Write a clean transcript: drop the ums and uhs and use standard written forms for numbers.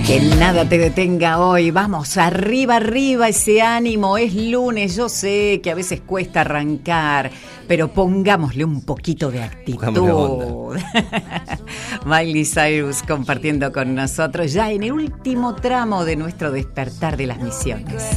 Que nada te detenga hoy, vamos, arriba, arriba ese ánimo, es lunes, yo sé que a veces cuesta arrancar, pero pongámosle un poquito de actitud. Miley Cyrus compartiendo con nosotros ya en el último tramo de nuestro despertar de las misiones.